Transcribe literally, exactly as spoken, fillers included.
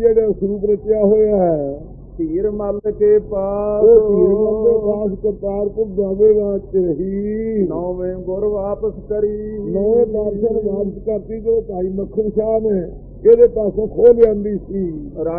ਜਿਹੜਾ ਸਰੂਪ ਰਚਿਆ ਹੋਇਆ ਹੈ। ਧੀਰ ਮੱਲ ਕੇ ਪਾਸ ਉਹ ਧੀਰ ਮੱਲ ਦੇ ਪਾਸ ਕਰਤਾਰਪੁਰ ਦੁਆਬੇ ਵਾਸਤੇ ਰਹੀ। ਨੌਵੇਂ ਗੁਰ ਵਾਪਸ ਕਰੀ। ਨੌਵੇਂ ਪਾਤਸ਼ਾਹ ਨੇ ਵਾਪਸ ਕਰਤੀ ਜੋ ਭਾਈ ਮੱਖਣ ਸ਼ਾਹ ਨੇ ਇਹਦੇ ਪਾਸੋਂ ਖੋਹ ਲਿਆਂਦੀ ਸੀ।